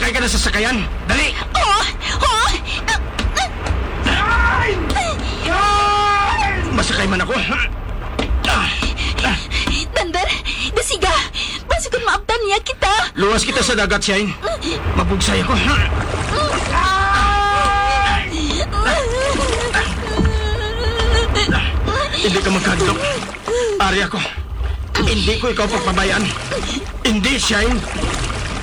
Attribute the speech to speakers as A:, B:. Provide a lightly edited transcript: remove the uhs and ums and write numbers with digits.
A: Sakay ka na sa sakayan. Dali!
B: Oh! Oh!
A: Masakay man ako.
B: Dandar, dasiga. Basta kung maabdan niya kita.
A: Luwas kita sa dagat, Shine. Mabugsay ako. Hindi ka magkadlok. Ari ako. Hindi ko ikaw pagpabayaan. Hindi, Shine.